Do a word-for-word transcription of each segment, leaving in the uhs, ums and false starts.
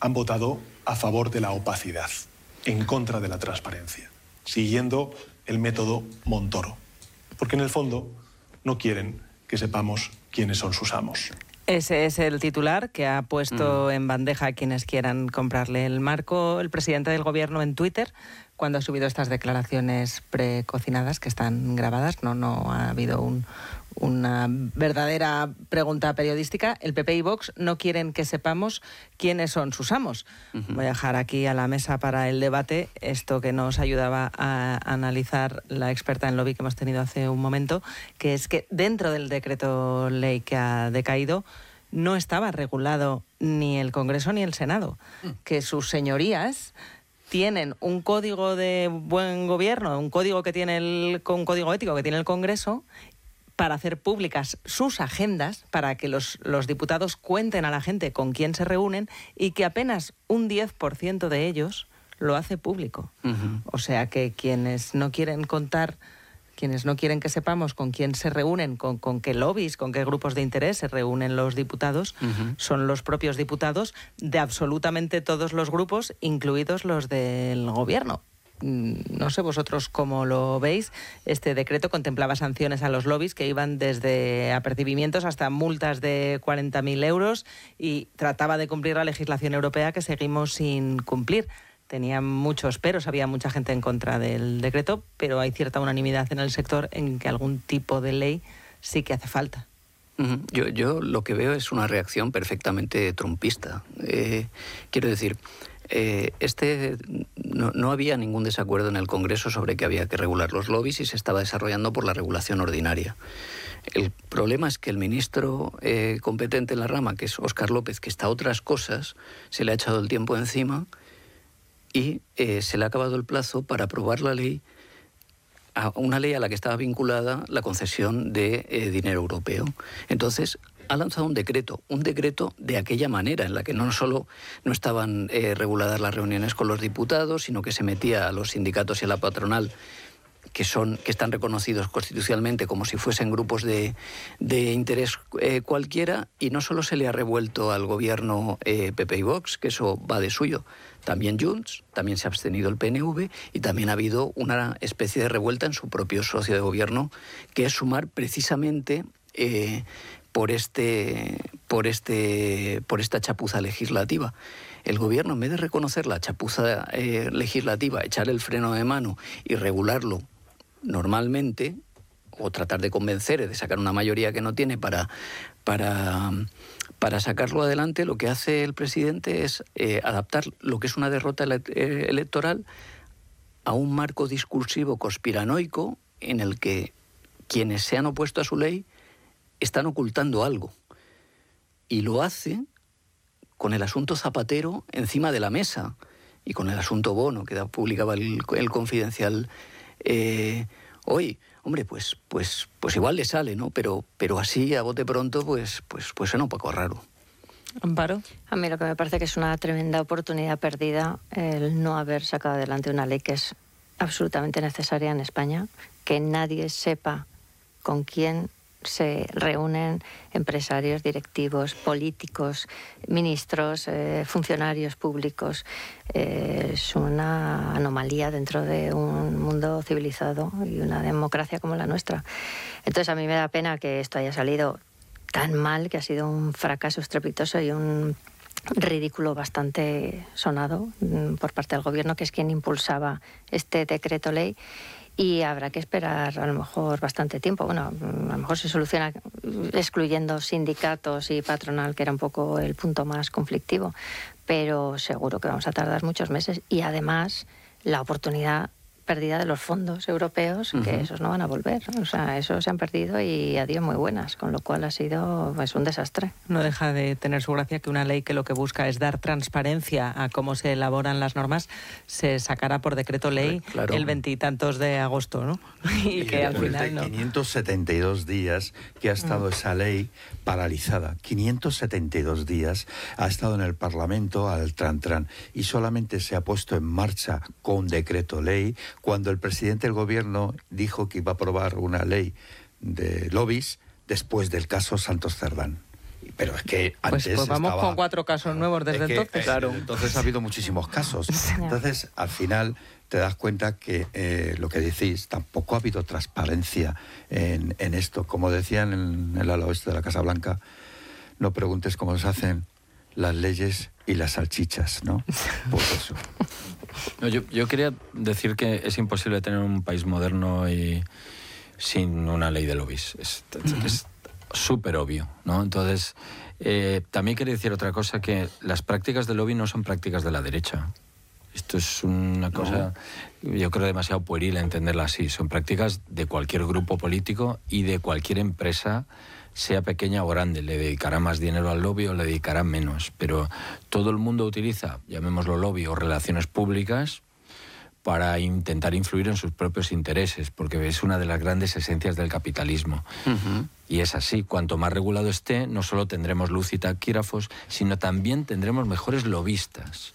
han votado a favor de la opacidad, en contra de la transparencia, siguiendo el método Montoro, porque en el fondo no quieren que sepamos quiénes son sus amos. Ese es el titular que ha puesto mm. en bandeja a quienes quieran comprarle el marco el presidente del Gobierno en Twitter cuando ha subido estas declaraciones precocinadas que están grabadas. No, no ha habido un, una verdadera pregunta periodística. El P P y Vox no quieren que sepamos quiénes son sus amos. Uh-huh. Voy a dejar aquí a la mesa para el debate esto que nos ayudaba a analizar la experta en lobby que hemos tenido hace un momento, que es que dentro del decreto ley que ha decaído no estaba regulado ni el Congreso ni el Senado, uh-huh. que sus señorías tienen un código de buen gobierno, un código que tiene el, un código ético que tiene el Congreso para hacer públicas sus agendas, para que los, los diputados cuenten a la gente con quién se reúnen y que apenas un diez por ciento de ellos lo hace público. Uh-huh. O sea que quienes no quieren contar, quienes no quieren que sepamos con quién se reúnen, con, con qué lobbies, con qué grupos de interés se reúnen los diputados, uh-huh. son los propios diputados de absolutamente todos los grupos, incluidos los del Gobierno. No sé vosotros cómo lo veis. Este decreto contemplaba sanciones a los lobbies que iban desde apercibimientos hasta multas de cuarenta mil euros y trataba de cumplir la legislación europea que seguimos sin cumplir. Tenía muchos peros, había mucha gente en contra del decreto, pero hay cierta unanimidad en el sector en que algún tipo de ley sí que hace falta. Uh-huh. Yo, yo lo que veo es una reacción perfectamente trumpista. Eh, quiero decir... Eh, este no, no había ningún desacuerdo en el Congreso sobre que había que regular los lobbies y se estaba desarrollando por la regulación ordinaria. El problema es que el ministro eh, competente en la rama, que es Óscar López, que está a otras cosas, se le ha echado el tiempo encima y eh, se le ha acabado el plazo para aprobar la ley, a una ley a la que estaba vinculada la concesión de eh, dinero europeo. Entonces, ha lanzado un decreto, un decreto de aquella manera, en la que no solo no estaban eh, reguladas las reuniones con los diputados, sino que se metía a los sindicatos y a la patronal, que son que están reconocidos constitucionalmente como si fuesen grupos de, de interés eh, cualquiera, y no solo se le ha revuelto al gobierno eh, P P y Vox, que eso va de suyo, también Junts, también se ha abstenido el P N V y también ha habido una especie de revuelta en su propio socio de gobierno, que es Sumar precisamente... Eh, por este por este por esta chapuza legislativa. El gobierno, en vez de reconocer la chapuza eh, legislativa, echar el freno de mano y regularlo normalmente, o tratar de convencer, de sacar una mayoría que no tiene para para para sacarlo adelante, lo que hace el presidente es eh, adaptar lo que es una derrota ele- eh, electoral a un marco discursivo conspiranoico en el que quienes se han opuesto a su ley están ocultando algo. Y lo hace con el asunto Zapatero encima de la mesa y con el asunto Bono, que publicaba el, el Confidencial eh, hoy. Hombre, pues, pues, pues igual le sale, ¿no? Pero, pero así, a bote pronto, pues, pues, pues suena un poco raro. Amparo. A mí lo que me parece que es una tremenda oportunidad perdida el no haber sacado adelante una ley que es absolutamente necesaria en España, que nadie sepa con quién se reúnen empresarios, directivos, políticos, ministros, eh, funcionarios públicos. Eh, es una anomalía dentro de un mundo civilizado y una democracia como la nuestra. Entonces a mí me da pena que esto haya salido tan mal, que ha sido un fracaso estrepitoso y un ridículo bastante sonado por parte del gobierno, que es quien impulsaba este decreto ley. Y habrá que esperar a lo mejor bastante tiempo. Bueno, a lo mejor se soluciona excluyendo sindicatos y patronal, que era un poco el punto más conflictivo, pero seguro que vamos a tardar muchos meses. Y además, la oportunidad perdida de los fondos europeos, uh-huh. que esos no van a volver, ¿no? O sea, esos se han perdido y adiós muy buenas, con lo cual ha sido pues, un desastre. No deja de tener su gracia que una ley que lo que busca es dar transparencia a cómo se elaboran las normas se sacará por decreto ley claro. el veintitantos de agosto, ¿no? Y, y que al final no. quinientos setenta y dos días que ha estado mm. esa ley paralizada, quinientos setenta y dos días ha estado en el Parlamento al tran-tran y solamente se ha puesto en marcha con decreto ley cuando el presidente del gobierno dijo que iba a aprobar una ley de lobbies después del caso Santos Cerdán. Pero es que antes Pues, pues vamos estaba, con cuatro casos nuevos desde es que, entonces. eh, Claro. Entonces ha habido muchísimos casos. Entonces, al final, te das cuenta que eh, lo que decís, tampoco ha habido transparencia en, en esto. Como decían en el ala oeste de la Casa Blanca, no preguntes cómo se hacen las leyes y las salchichas, ¿no? Pues eso. No, yo, yo quería decir que es imposible tener un país moderno y sin una ley de lobbies. Es es súper obvio, ¿no? Entonces, eh, también quería decir otra cosa, que las prácticas de lobby no son prácticas de la derecha. Esto es una cosa, no. yo creo, demasiado pueril entenderla así. Son prácticas de cualquier grupo político y de cualquier empresa, sea pequeña o grande. Le dedicará más dinero al lobby o le dedicará menos. Pero todo el mundo utiliza, llamémoslo lobby o relaciones públicas, para intentar influir en sus propios intereses, porque es una de las grandes esencias del capitalismo. Uh-huh. Y es así, cuanto más regulado esté, no solo tendremos luz y taquígrafos, sino también tendremos mejores lobistas.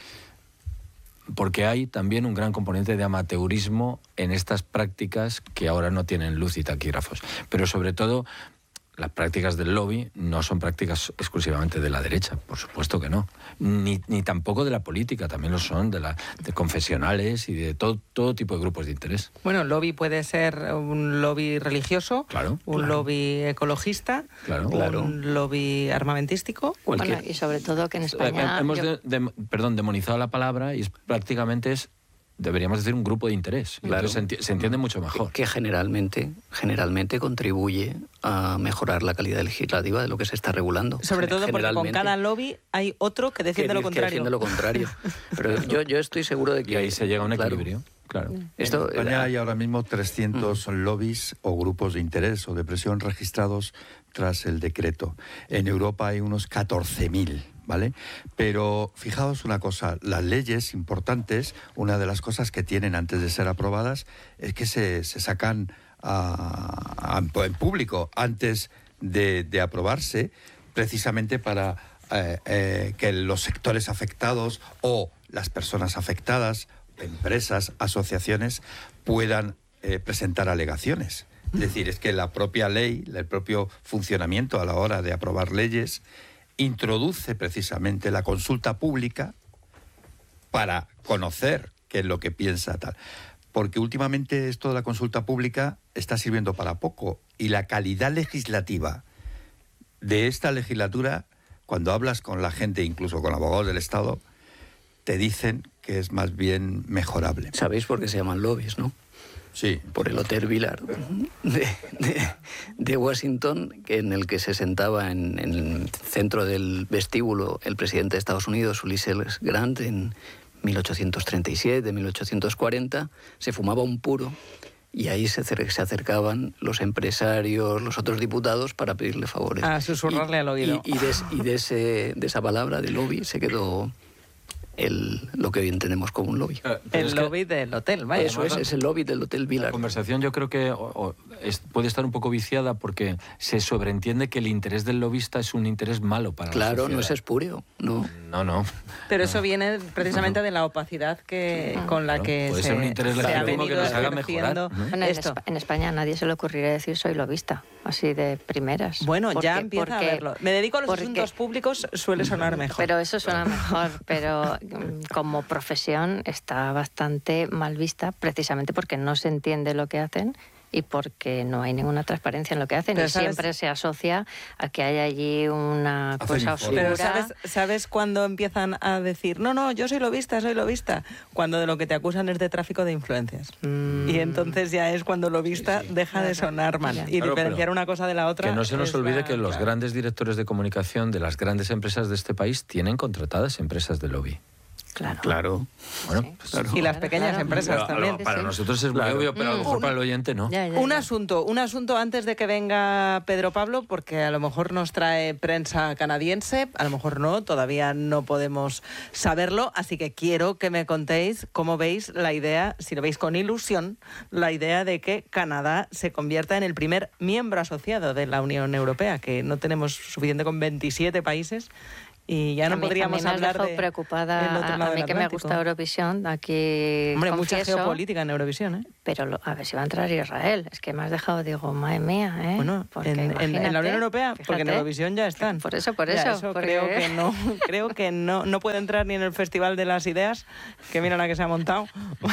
Porque hay también un gran componente de amateurismo en estas prácticas que ahora no tienen luz y taquígrafos. Pero sobre todo, las prácticas del lobby no son prácticas exclusivamente de la derecha, por supuesto que no. Ni, ni tampoco de la política, también lo son de, la, de confesionales y de todo, todo tipo de grupos de interés. Bueno, el lobby puede ser un lobby religioso, claro, un claro. lobby ecologista, claro, un claro. lobby armamentístico. Bueno, y sobre todo que en España... Hemos yo... de, de, perdón, demonizado la palabra y es, prácticamente es... deberíamos decir un grupo de interés. Claro. Entonces se, enti se entiende mucho mejor. Que generalmente, generalmente contribuye a mejorar la calidad legislativa de lo que se está regulando. Sobre todo porque con cada lobby hay otro que defiende que, lo contrario. Que defiende lo contrario. Pero yo, yo estoy seguro de que... Y ahí se llega a un claro, equilibrio. Claro. Esto, en España hay ahora mismo trescientos mm. lobbies o grupos de interés o de presión registrados tras el decreto. En Europa hay unos catorce mil. ¿Vale? Pero fijaos una cosa, las leyes importantes, una de las cosas que tienen antes de ser aprobadas es que se, se sacan a, a, en público antes de, de aprobarse, precisamente para eh, eh, que los sectores afectados o las personas afectadas, empresas, asociaciones, puedan eh, presentar alegaciones. Es decir, es que la propia ley, el propio funcionamiento a la hora de aprobar leyes, introduce precisamente la consulta pública para conocer qué es lo que piensa tal. Porque últimamente esto de la consulta pública está sirviendo para poco. Y la calidad legislativa de esta legislatura, cuando hablas con la gente, incluso con abogados del Estado, te dicen que es más bien mejorable. ¿Sabéis por qué se llaman lobbies, no? Sí. Por el Hotel Vilar de, de, de Washington, que en el que se sentaba en, en el centro del vestíbulo el presidente de Estados Unidos, Ulysses Grant, en mil ochocientos treinta y siete, mil ochocientos cuarenta, se fumaba un puro y ahí se, se acercaban los empresarios, los otros diputados para pedirle favores. A susurrarle y, al oído. Y, y, de, y de, ese, de esa palabra, de lobby, se quedó... El, lo que hoy entendemos como un lobby. Eh, el lobby del hotel, vaya. Eso es, es el lobby del Hotel Vilar. La conversación yo creo que o, o, es, puede estar un poco viciada porque se sobreentiende que el interés del lobista es un interés malo para claro, la sociedad. Claro, no es espurio. No, no. no Pero no. eso viene precisamente de la opacidad que con la claro, que puede se, ser un interés se ha legítimo venido que nos haga ejerciendo mejorar. Bueno, esto. en, en España a nadie se le ocurriría decir soy lobista, así de primeras. Bueno, porque, ya empieza porque, a verlo. Me dedico a los porque, asuntos públicos, suele sonar mejor. Pero eso suena mejor, pero como profesión está bastante mal vista precisamente porque no se entiende lo que hacen y porque no hay ninguna transparencia en lo que hacen. Pero y ¿sabes? Siempre se asocia a que hay allí una Hacen cosa informes. oscura. Pero ¿sabes, ¿sabes cuándo empiezan a decir no, no, yo soy lobista, soy lobista? Cuando de lo que te acusan es de tráfico de influencias. Mm. Y entonces ya es cuando lobista sí, sí. deja claro. de sonar mal. Y claro, diferenciar una cosa de la otra. Que no se nos olvide la... que los claro. grandes directores de comunicación de las grandes empresas de este país tienen contratadas empresas de lobby. Claro. Claro. Bueno, sí. pues, claro. Y las pequeñas claro. empresas pero, también. Para sí. nosotros es muy claro. obvio, pero a lo mejor un, para el oyente no. Ya, ya, ya. Un asunto, un asunto antes de que venga Pedro Pablo, porque a lo mejor nos trae prensa canadiense, a lo mejor no, todavía no podemos saberlo, así que quiero que me contéis cómo veis la idea, si lo veis con ilusión, la idea de que Canadá se convierta en el primer miembro asociado de la Unión Europea, que no tenemos suficiente con veintisiete países, y ya no a mí, podríamos a mí me hablar has dejado de preocupada. el otro A, lado a mí del que me Atlántico. gusta Eurovisión, aquí Hombre, confieso, mucha geopolítica en Eurovisión, ¿eh? pero lo- a ver si va a entrar Israel. Es que me has dejado, digo, madre mía, ¿eh? Bueno, Porque en, en- en la imagínate, Unión Europea, porque en fíjate. Eurovisión ya están. Por eso, por Ya, eso, porque- creo que no, creo que no, no puede entrar ni en el Festival de las Ideas, que mira la que se ha montado.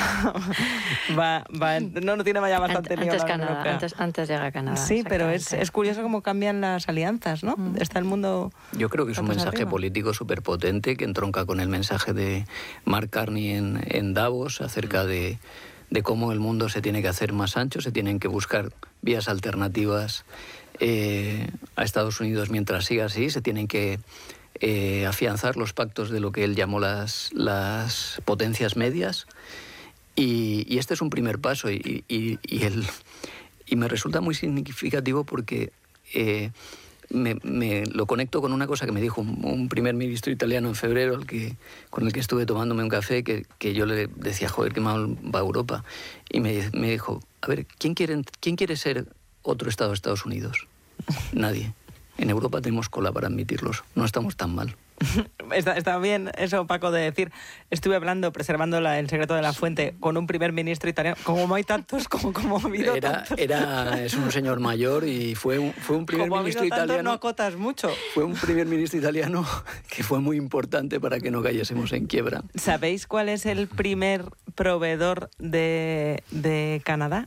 va, va, no, no tiene ya bastante Ant- lío antes la Unión Canadá, Europea. antes, antes llega Canadá. Sí, pero es, exactamente. es curioso cómo cambian las alianzas, ¿no? Mm. Está el mundo... Yo creo que es un patas mensaje arriba. político súper potente que entronca con el mensaje de Mark Carney en, en Davos acerca de, de cómo el mundo se tiene que hacer más ancho, se tienen que buscar vías alternativas eh, a Estados Unidos mientras siga así, se tienen que eh, afianzar los pactos de lo que él llamó las, las potencias medias. Y, y este es un primer paso y, y, y, el, y me resulta muy significativo porque eh, me, me lo conecto con una cosa que me dijo un, un primer ministro italiano en febrero, al que, con el que estuve tomándome un café, que, que yo le decía, joder, qué mal va Europa. Y me, me dijo, a ver, ¿quién quiere, ¿quién quiere ser otro Estado de Estados Unidos? Nadie. En Europa tenemos cola para admitirlos. No estamos tan mal. Está, está bien eso, Paco, de decir, estuve hablando, preservando la- el secreto de la fuente, con un primer ministro italiano, como hay tantos, como, como ha habido Era, tantos. era, es un señor mayor y fue un, fue un primer Como ha habido ministro tantos, italiano. no acotas mucho. Fue un primer ministro italiano que fue muy importante para que no cayésemos en quiebra. ¿Sabéis cuál es el primer proveedor de, de Canadá?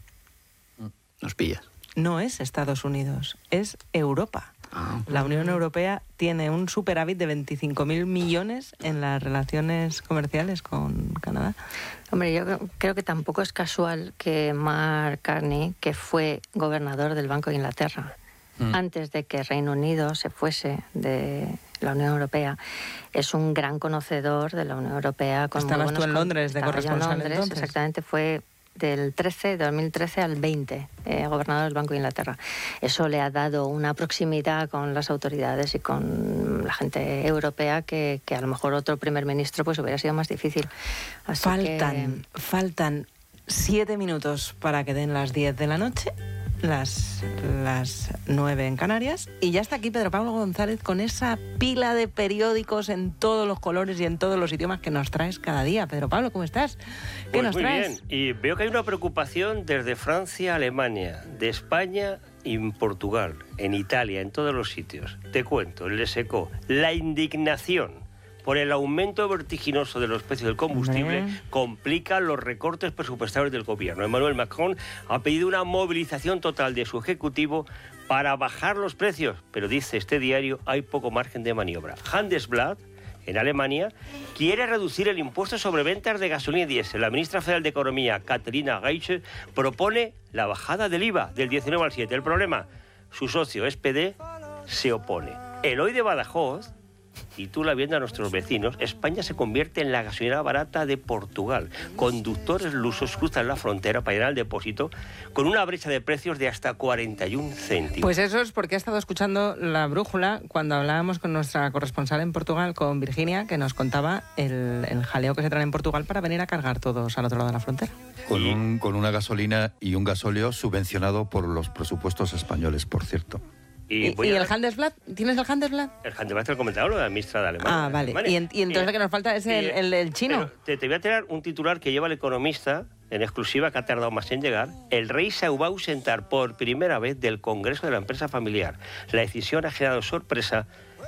Nos pillas. No es Estados Unidos, es Europa. Ah. La Unión Europea tiene un superávit de veinticinco mil millones en las relaciones comerciales con Canadá. Hombre, yo creo- creo que tampoco es casual que Mark Carney, que fue gobernador del Banco de Inglaterra, Mm. antes de que Reino Unido se fuese de la Unión Europea, es un gran conocedor de la Unión Europea. Con muy Estabas tú buenos en con- Londres de Estaba yo en corresponsal Londres, entonces. exactamente, fue del trece, de dos mil trece al veinte, eh, gobernador del Banco de Inglaterra. Eso le ha dado una proximidad con las autoridades y con la gente europea que, que a lo mejor otro primer ministro pues hubiera sido más difícil. Así Faltan, que- faltan siete minutos para que den las diez de la noche, las, las nueve en Canarias, y ya está aquí Pedro Pablo González con esa pila de periódicos en todos los colores y en todos los idiomas que nos traes cada día. Pedro Pablo, ¿cómo estás? ¿Qué Pues nos muy traes? bien, y veo que hay una preocupación desde Francia a Alemania, de España y en Portugal, en Italia, en todos los sitios. Te cuento, el SECO, la indignación por el aumento vertiginoso de los precios del combustible Hombre. complica los recortes presupuestarios del gobierno. Emmanuel Macron ha pedido una movilización total de su ejecutivo para bajar los precios, pero dice este diario, hay poco margen de maniobra. Handelsblatt, en Alemania, quiere reducir el impuesto sobre ventas de gasolina y diésel. La ministra federal de Economía, Katharina Reiche, propone la bajada del I V A del diecinueve al siete. El problema, su socio S P D se opone. El hoy de Badajoz titula, viendo a nuestros vecinos, España se convierte en la gasolinera barata de Portugal. Conductores lusos cruzan la frontera para ir al depósito con una brecha de precios de hasta cuarenta y un céntimos. Pues eso es porque he estado escuchando La Brújula cuando hablábamos con nuestra corresponsal en Portugal, con Virginia, que nos contaba el, el jaleo que se trae en Portugal para venir a cargar todos al otro lado de la frontera. Con, Y- un- con una gasolina y un gasóleo subvencionado por los presupuestos españoles, por cierto. ¿Y, voy y a- el Handelsblatt? ¿Tienes el Handelsblatt? El Handelsblatt, el comentario de la ministra de Alemania. Ah, vale. Alemania. Y, en- y entonces lo que nos falta es el, eh, el- el chino. pero Te, te voy a tirar un titular que lleva el Economista, en exclusiva, que ha tardado más en llegar. El rey se va a ausentar por primera vez del Congreso de la Empresa Familiar. La decisión ha generado sorpresa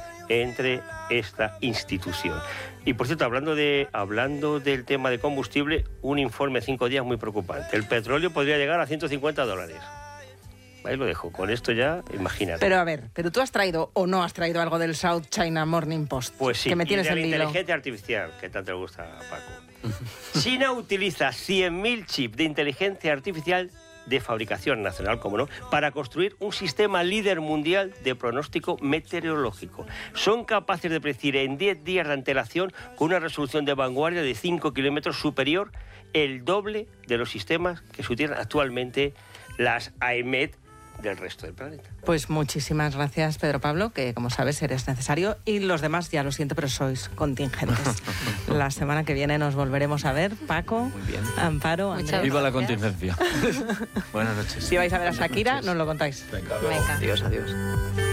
entre esta institución. Y por cierto, hablando, de, hablando del tema de combustible, un informe de cinco días muy preocupante. El petróleo podría llegar a ciento cincuenta dólares. Ahí lo dejo. Con esto ya, imagínate. Pero a ver, ¿pero tú has traído o no has traído algo del South China Morning Post? Pues sí, Que me y tienes de la en vilo. inteligencia artificial, que tanto le gusta a Paco. China utiliza cien mil chips de inteligencia artificial de fabricación nacional, como no, para construir un sistema líder mundial de pronóstico meteorológico. Son capaces de predecir en diez días de antelación, con una resolución de vanguardia de cinco kilómetros superior, el doble de los sistemas que se utilizan actualmente las A E M E T del resto del planeta. Pues muchísimas gracias, Pedro Pablo, que como sabes eres necesario, y los demás, ya lo siento, pero sois contingentes. La semana que viene nos volveremos a ver. Paco, Muy bien. Amparo, Muchas Andrés. Viva la Gracias. contingencia. Buenas noches. Si vais a ver a Shakira, nos lo contáis. Venga. Adiós, adiós.